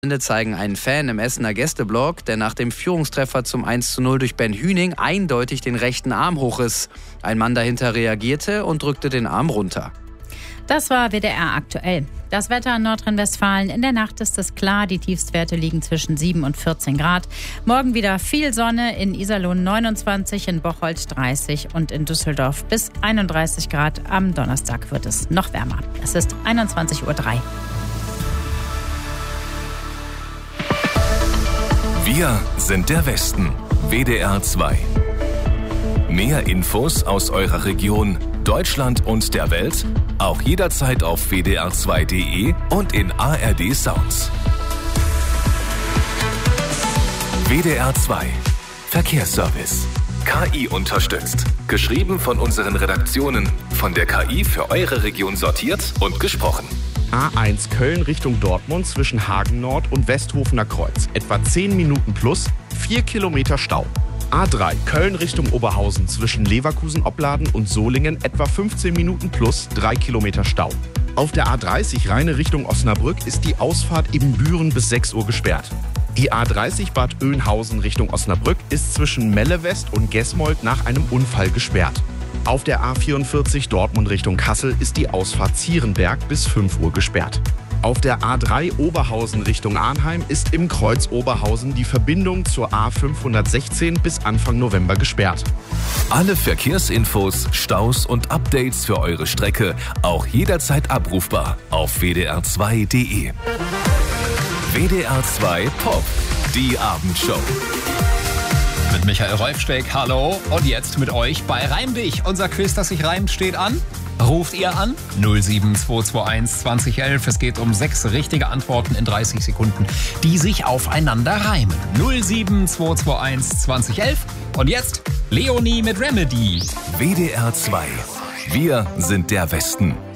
zeigen einen Fan im Essener Gästeblock, der nach dem Führungstreffer zum 1:0 durch Ben Hüning eindeutig den rechten Arm hochriss. Ein Mann dahinter reagierte und drückte den Arm runter. Das war WDR aktuell. Das Wetter in Nordrhein-Westfalen. In der Nacht ist es klar. Die Tiefstwerte liegen zwischen 7 und 14 Grad. Morgen wieder viel Sonne. In Iserlohn 29, in Bocholt 30 und in Düsseldorf bis 31 Grad. Am Donnerstag wird es noch wärmer. Es ist 21:03 Uhr. Wir sind der Westen. WDR 2. Mehr Infos aus eurer Region, Deutschland und der Welt auch jederzeit auf wdr2.de und in ARD Sounds. WDR 2 Verkehrsservice. KI unterstützt. Geschrieben von unseren Redaktionen. Von der KI für eure Region sortiert und gesprochen. A1 Köln Richtung Dortmund zwischen Hagen Nord und Westhofener Kreuz. Etwa 10 Minuten plus, 4 Kilometer Stau. A3 Köln Richtung Oberhausen zwischen Leverkusen-Opladen und Solingen. Etwa 15 Minuten plus, 3 Kilometer Stau. Auf der A30 Rheine Richtung Osnabrück ist die Ausfahrt Ibbenbüren bis 6 Uhr gesperrt. Die A30 Bad Oeynhausen Richtung Osnabrück ist zwischen Melle West und Gesmold nach einem Unfall gesperrt. Auf der A44 Dortmund Richtung Kassel ist die Ausfahrt Zierenberg bis 5 Uhr gesperrt. Auf der A3 Oberhausen Richtung Arnheim ist im Kreuz Oberhausen die Verbindung zur A516 bis Anfang November gesperrt. Alle Verkehrsinfos, Staus und Updates für eure Strecke auch jederzeit abrufbar auf wdr2.de. WDR 2 Pop, die Abendshow. Mit Michael Rolfsteig, hallo. Und jetzt mit euch bei Reim dich. Unser Quiz, das sich reimt, steht an. Ruft ihr an 07221 2011. Es geht um 6 richtige Antworten in 30 Sekunden, die sich aufeinander reimen. 07221 2011. Und jetzt Leonie mit Remedy. WDR 2. Wir sind der Westen.